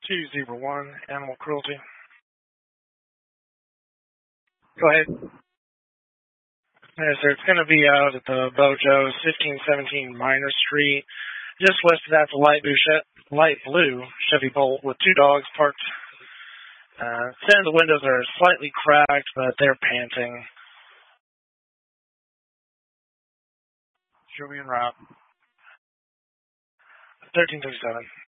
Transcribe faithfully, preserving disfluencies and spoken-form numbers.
two zero one, animal cruelty. Go ahead. Yes, sir. It's going to be out at the Bojo's, fifteen seventeen Minor Street, just listed at the light blue, che- light blue Chevy Bolt with two dogs parked. Uh, ten of the windows are slightly cracked, but they're panting. Joey and Rob. thirteen thirty-seven.